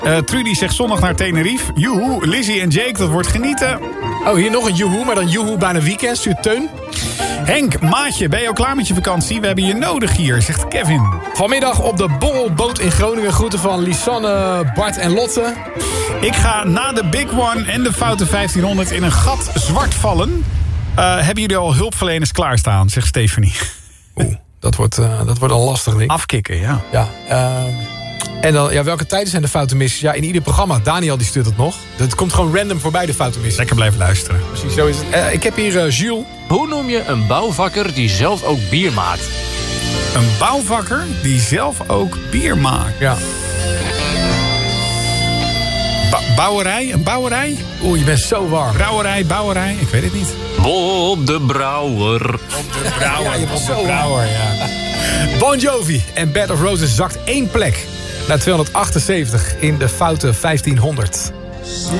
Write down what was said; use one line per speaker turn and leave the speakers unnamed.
Trudy zegt zondag naar Tenerife. Joehoe, Lizzie en Jake, dat wordt genieten.
Oh, hier nog een joehoe, maar dan joehoe bijna weekend, stuurt Teun.
Henk, maatje, ben je al klaar met je vakantie? We hebben je nodig hier, zegt Kevin.
Vanmiddag op de borrelboot in Groningen. Groeten van Lisanne, Bart en Lotte.
Ik ga na de Big One en de foute 1500 in een gat zwart vallen. Hebben jullie al hulpverleners klaarstaan, zegt Stephanie.
Oeh, dat wordt al lastig, Nick.
Afkicken, ja.
Ja, en dan, ja, welke tijden zijn de foute missies? Ja, in ieder programma. Daniel die stuurt het nog. Het komt gewoon random voorbij, de foute missies.
Lekker blijven luisteren.
Precies, zo is het. Ik heb hier Jules.
Hoe noem je een bouwvakker die zelf ook bier maakt?
Een bouwvakker die zelf ook bier maakt.
Ja.
Bouwerij? Een bouwerij?
Oeh, je bent zo warm.
Brouwerij? Ik weet het niet.
Bob de Brouwer.
Ja, je bent zo warm. Ja. Bon Jovi en Bed of Roses zakt 1 plek naar 278 in de foute 1500.